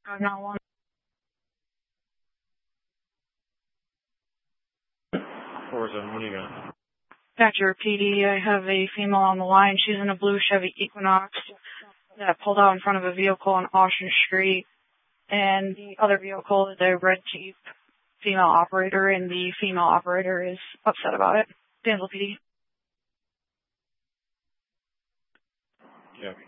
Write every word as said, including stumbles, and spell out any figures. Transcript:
five nine one. Four seven, what do you got? Thatcher P D, I have a female on the line. She's in a blue Chevy Equinox that pulled out in front of a vehicle on Austin Street. And the other vehicle is a red Jeep female operator, and the female operator is upset about it. Danville P D. Yeah.